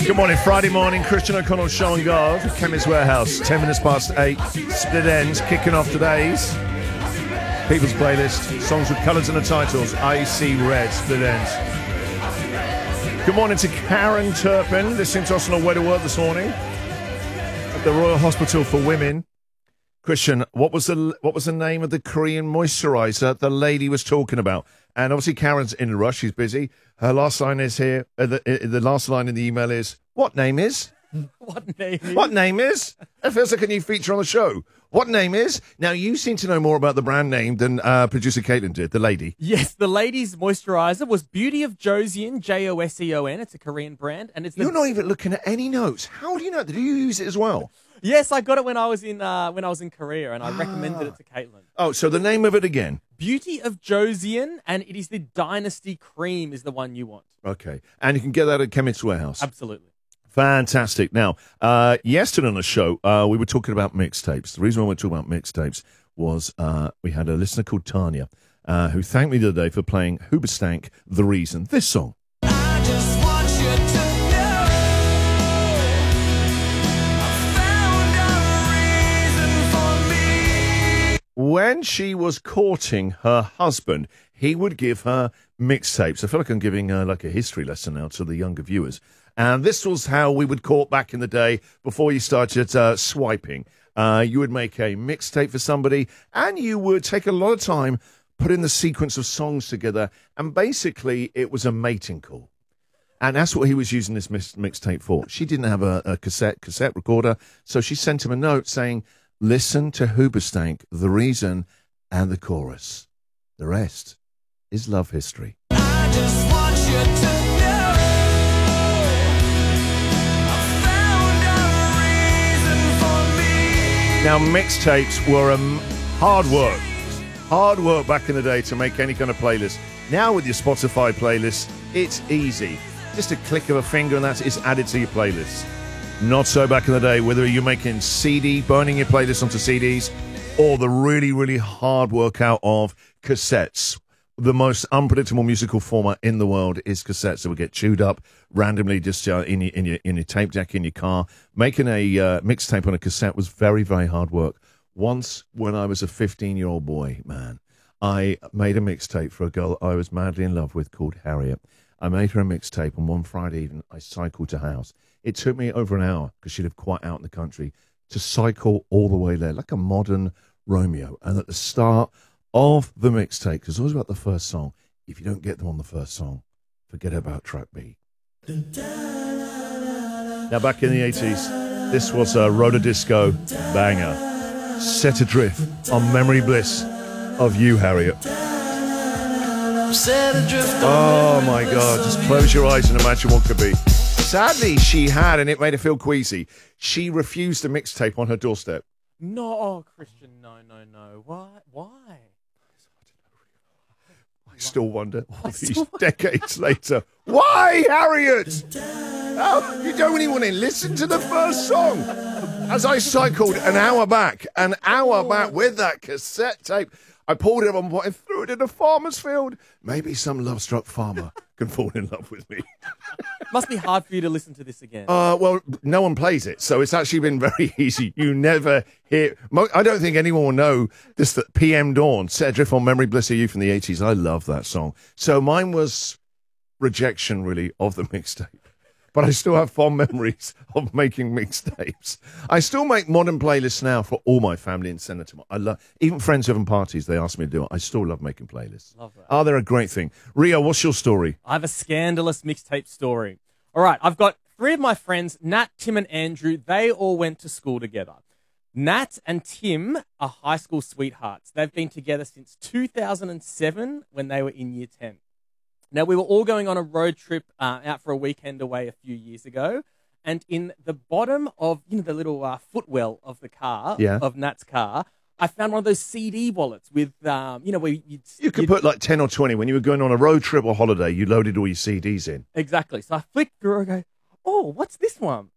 Good morning, Friday morning, Christian O'Connell Show and Guard, Chemist Warehouse, 10 minutes past 8, Split Ends, kicking off today's People's Playlist, songs with colours in the titles, I See Red, Split Ends. Good morning to Karen Turpin, listening to us on our way to work this morning at the Royal Hospital for Women. Christian, what was the name of the Korean moisturiser the lady was talking about? And obviously Karen's in a rush, she's busy. Her last line is here, the last line in the email is, what name is? What name is? What name is? It feels like a new feature on the show. What name is? Now, you seem to know more about the brand name than producer Caitlin did, the lady. Yes, the lady's moisturiser was Beauty of Joseon, Joseon. It's a Korean brand. And it's You're not even looking at any notes. How do you know? Did you use it as well? Yes, I got it when I was in Korea, and I recommended it to Caitlin. Oh, so the name of it again? Beauty of Joseon, and it is the Dynasty Cream is the one you want. Okay. And you can get that at Chemist Warehouse. Absolutely. Fantastic. Now, yesterday on the show, we were talking about mixtapes. The reason why we're talking about mixtapes was we had a listener called Tanya who thanked me the other day for playing Hoobastank, The Reason. This song. I just want you to know I found a reason for me. When she was courting her husband, he would give her mixtapes. I feel like I'm giving like a history lesson now to the younger viewers. And this was how we would court back in the day before you started swiping. You would make a mixtape for somebody, and you would take a lot of time putting the sequence of songs together, and basically it was a mating call. And that's what he was using this mixtape for. She didn't have a cassette recorder, so she sent him a note saying, listen to Hoobastank, The Reason, and the chorus. The rest is love history. I just want you to know I found a reason for me. Now, mixtapes were hard work. Hard work back in the day to make any kind of playlist. Now with your Spotify playlist, it's easy. Just a click of a finger and it's added to your playlist. Not so back in the day, whether you're making burning your playlist onto CDs, or the really, really hard work out of cassettes. The most unpredictable musical format in the world is cassettes that will get chewed up randomly just in your tape deck in your car. Making a mixtape on a cassette was very, very hard work. Once, when I was a 15-year-old boy, man, I made a mixtape for a girl I was madly in love with called Harriet. I made her a mixtape, and one Friday evening, I cycled to her house. It took me over an hour, because she lived quite out in the country, to cycle all the way there, like a modern Romeo. And at the start of the mixtape, because it's always about the first song, if you don't get them on the first song, forget about track B. Now, back in the 80s, this was a roller disco banger. Set Adrift on Memory Bliss of You, Harriet. Set adrift on Oh my God, just close your eyes and imagine what could be. Sadly, she had, and it made her feel queasy, she refused a mixtape on her doorstep. No, oh, Christian, no. Why? I still wonder, all these decades later, why, Harriet? Oh, you don't even want to listen to the first song. As I cycled an hour back with that cassette tape, I pulled it up and threw it in a farmer's field. Maybe some love-struck farmer can fall in love with me. Must be hard for you to listen to this again. Well, no one plays it, so it's actually been very easy. You never hear... I don't think anyone will know this, that PM Dawn, Set Adrift on Memory Bliss of You from the 80s. I love that song. So mine was rejection, really, of the mixtape. But I still have fond memories of making mixtapes. I still make modern playlists now for all my family and send it to I love, even friends having parties, they ask me to do it. I still love making playlists. Love that. Oh, they're a great thing. Rio, what's your story? I have a scandalous mixtape story. All right, I've got three of my friends, Nat, Tim, and Andrew. They all went to school together. Nat and Tim are high school sweethearts. They've been together since 2007 when they were in year 10. Now, we were all going on a road trip out for a weekend away a few years ago, and in the bottom of, the little footwell of the car, of Nat's car, I found one of those CD wallets with, where You could put like 10 or 20 when you were going on a road trip or holiday. You loaded all your CDs in. Exactly. So I flicked through and I go, oh, what's this one?